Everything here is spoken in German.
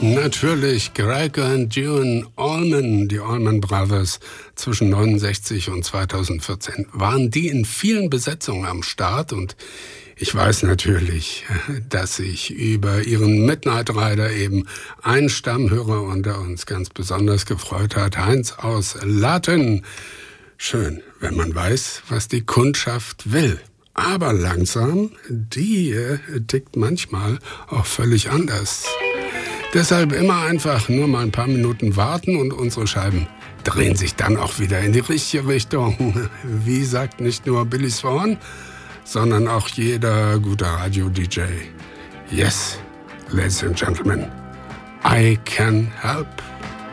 Natürlich, Gregor und Duane Allman, die Allman Brothers, zwischen 1969 und 2014 waren die in vielen Besetzungen am Start und ich weiß natürlich, dass sich über ihren Midnight Rider eben ein Stammhörer unter uns ganz besonders gefreut hat, Heinz aus Latten. Schön, wenn man weiß, was die Kundschaft will. Aber langsam, die tickt manchmal auch völlig anders. Deshalb immer einfach nur mal ein paar Minuten warten und unsere Scheiben drehen sich dann auch wieder in die richtige Richtung. Wie sagt nicht nur Billy Swan, sondern auch jeder gute Radio-DJ. Yes, ladies and gentlemen, I can help.